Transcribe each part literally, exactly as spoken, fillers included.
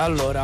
Allora,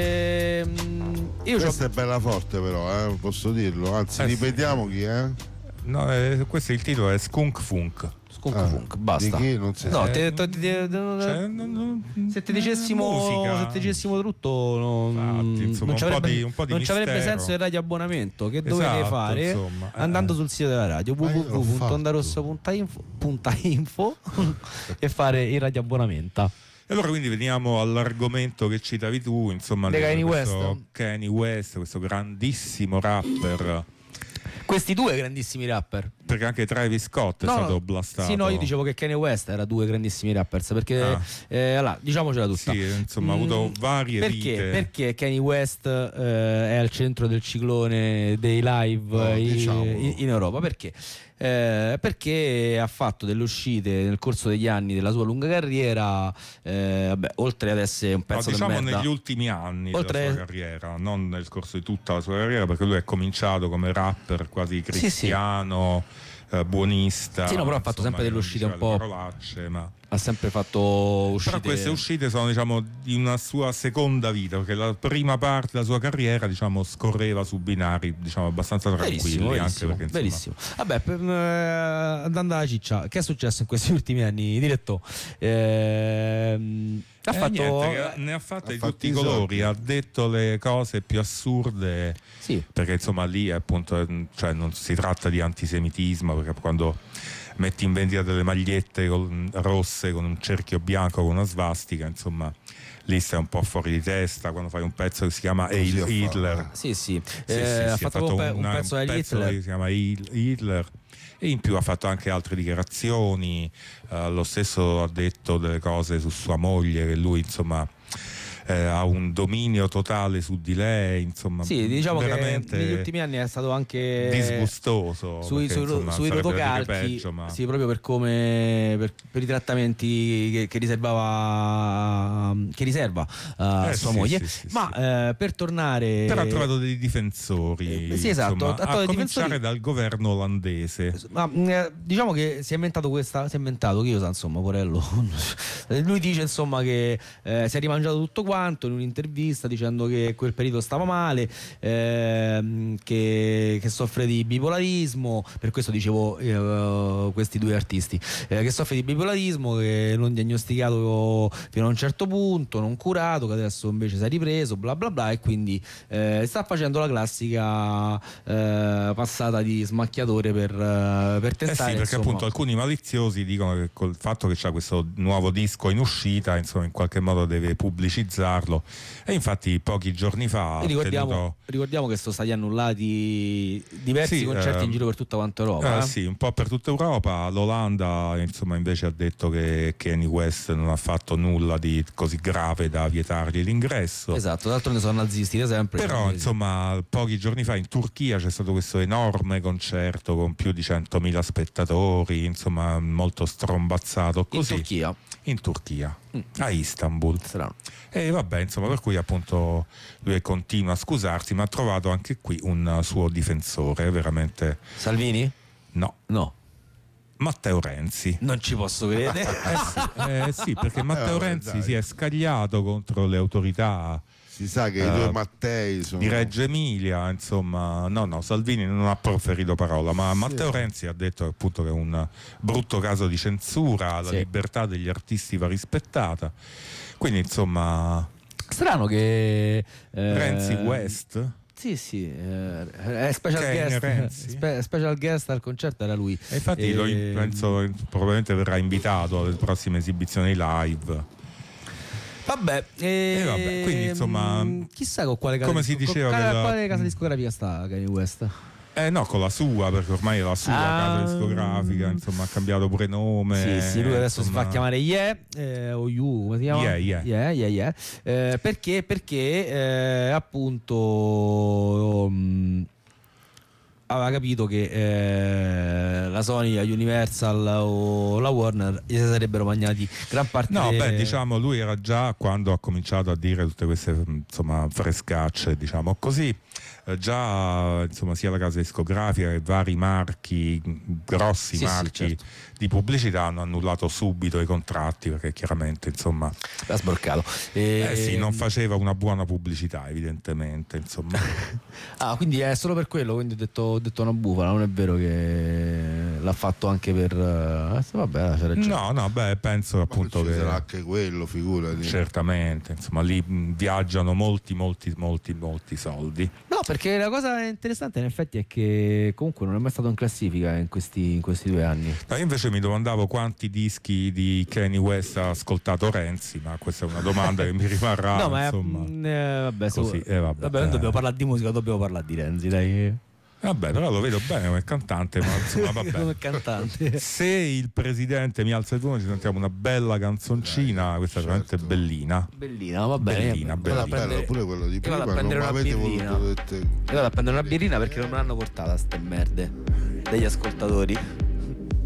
ehm, io questa c'ho... è bella forte però, eh, posso dirlo, anzi Eh, ripetiamo chi è. No, eh, questo è il titolo, è Skunk Funk. Skunk Ah, Funk, basta. di chi non si No, sa. te- te- te- te- Cioè, non- non- se ti dicessimo, musica. se ti dicessimo tutto, non, Infatti, insomma, non ci un po' avrebbe, di- un po' di non ci avrebbe mistero. senso il radioabbonamento che dovete Esatto, fare insomma, eh. andando sul sito della radio Ma io w w w l'ho punto fatto. ondarossa punto info punto info e fare il radioabbonamento. E allora quindi veniamo all'argomento che citavi tu, insomma, De Kanye questo West. Kanye West, questo grandissimo rapper, Questi due grandissimi rapper. perché anche Travis Scott è No, stato no. blastato. Sì, no, io dicevo che Kanye West era due grandissimi rappers perché Ah. eh, allora, diciamocela tutta. Sì, insomma, ha avuto varie perché? vite. Perché Kanye West eh, è al centro del ciclone dei live No, in, diciamolo. in- in Europa? Perché? Eh, perché ha fatto delle uscite nel corso degli anni della sua lunga carriera, eh, vabbè, oltre ad essere un No, pezzo diciamo di merda. negli ultimi anni Oltre- della sua carriera, non nel corso di tutta la sua carriera, perché lui è cominciato come rapper quasi Sì, sì. cristiano, eh, buonista. Sì, no, però ha fatto insomma, sempre delle non uscite diceva un le po'. parolacce, ma Ha sempre fatto uscite. però queste uscite sono, diciamo, di una sua seconda vita, perché la prima parte della sua carriera, diciamo, scorreva su binari, diciamo, abbastanza tranquilli, Verissimo, anche verissimo, perché insomma, verissimo. Vabbè, per, eh, andando alla ciccia, che è successo in questi ultimi anni, diretto? Ehm, ha Eh, fatto niente, ne ha fatte ha di fatto tutti i i colori, soldi. ha detto le cose più assurde, sì, perché insomma lì appunto, cioè, non si tratta di antisemitismo, perché quando metti in vendita delle magliette con- rosse con un cerchio bianco con una svastica, insomma lì stai un po' fuori di testa. Quando fai un pezzo che si chiama Così Heil ha fatto. Hitler, sì, sì. Sì, Eh, sì, ha sì, fatto, un, pe- un una- pezzo di pezzo Hitler. che si chiama Heil- Hitler, e in più ha fatto anche altre dichiarazioni, eh, lo stesso ha detto delle cose su sua moglie, che lui insomma eh, ha un dominio totale su di lei, insomma Sì, diciamo veramente che negli ultimi anni è stato anche disgustoso, sui, perché, sui, insomma, sui sarebbe da dire rotocalchi, peggio, ma sì, proprio per come per, per i trattamenti che, che riservava che riserva a Eh, sua sì, moglie. sì, sì, Ma eh, per tornare però ha trovato dei difensori, Eh, sì, esatto, insomma, ha trovato a dei cominciare difensori. dal governo olandese. Ma eh, diciamo che si è inventato questa, si è inventato che io sa, insomma, porello. Lui dice insomma che eh, si è rimangiato tutto quanto in un'intervista dicendo che quel periodo stava male, ehm, che, che soffre di bipolarismo, per questo dicevo eh, questi due artisti, eh, che soffre di bipolarismo, che non diagnosticato fino a un certo punto, non curato, che adesso invece si è ripreso, bla bla bla, e quindi eh, sta facendo la classica eh, passata di smacchiatore per, eh, per Eh tentare, sì, perché insomma. appunto alcuni maliziosi dicono che col fatto che c'ha questo nuovo disco in uscita, insomma, in qualche modo deve pubblicizzarlo. E infatti pochi giorni fa ha E ricordiamo, tenuto- ricordiamo che sono stati annullati diversi Sì, concerti ehm, in giro per tutta quanta Europa. Eh, eh. sì, un po' per tutta Europa. L'Olanda insomma invece ha detto che Kanye West non ha fatto nulla di così grave da vietargli l'ingresso. Esatto, d'altronde sono nazisti da sempre. Però quindi- insomma pochi giorni fa in Turchia c'è stato questo enorme concerto con più di centomila spettatori, insomma molto strombazzato in così, Turchia. in Turchia, Mm. a Istanbul. Strano. E vabbè, insomma, per cui appunto lui continua a scusarsi, ma ha trovato anche qui un suo difensore, veramente Salvini? no, No, Matteo Renzi. non ci posso credere. Eh sì, eh sì, perché Matteo vabbè, Renzi dai. si è scagliato contro le autorità Si sa che Eh, i due Mattei sono di Reggio Emilia, insomma, no, no, Salvini non ha proferito parola, ma Matteo Renzi ha detto appunto che è un brutto caso di censura, la Sì. libertà degli artisti va rispettata. Quindi, insomma, Strano che eh, Renzi West. Sì, sì, eh, è special Kanye guest, Renzi. spe- special guest al concerto era lui. E infatti E- lo in- penso probabilmente verrà invitato alle prossime esibizioni live. Vabbè, E vabbè, quindi, insomma, chissà con quale casa, come si disco- diceva con che quale, la- quale casa discografica sta Kanye West? Eh no, con la sua, perché ormai è la sua Ah. casa discografica, insomma, ha cambiato pure nome. Sì, sì, lui adesso insomma. si fa chiamare Yeah, eh, o You, come si chiama? Yeah, yeah. yeah, yeah, yeah. Eh, perché? Perché eh, appunto um, aveva capito che eh, la Sony, la Universal o la Warner gli si sarebbero magnati gran parte. No, de... beh, diciamo, lui era già, quando ha cominciato a dire tutte queste, insomma, frescacce, diciamo così, eh, già, insomma, sia la casa discografica che vari marchi, grossi sì, marchi sì, certo. di pubblicità hanno annullato subito i contratti, perché chiaramente, insomma, l'ha sborcato. E... eh sì, non faceva una buona pubblicità, evidentemente, insomma. Ah, quindi è solo per quello, quindi ho detto, ho detto una bufala, non è vero che l'ha fatto anche per... Eh, vabbè, c'è ragione. No, no, beh, penso appunto ci che... sarà anche quello, figurati. Certamente, insomma, lì mh, viaggiano molti, molti, molti, molti soldi. No, perché la cosa interessante in effetti è che comunque non è mai stato in classifica in questi, in questi due anni. No, io invece mi domandavo quanti dischi di Kanye West ha ascoltato Renzi, ma questa è una domanda che mi rimarrà. No, ma insomma, è, eh, vabbè, così, se- eh, vabbè, vabbè, non eh. dobbiamo parlare di musica, dobbiamo parlare di Renzi, dai. Vabbè, però lo vedo bene come cantante, ma insomma, vabbè. Come cantante. Se il presidente mi alza il volume, ci sentiamo una bella canzoncina, questa è certo. veramente bellina. Bellina, va bene. Bellina, Vado a bellina. Bello, prendere- pure quello di io prima vado a non prendere una avete birrina. voluto dette- Io vado a prendere una birrina perché non me l'hanno portata ste merde degli ascoltatori.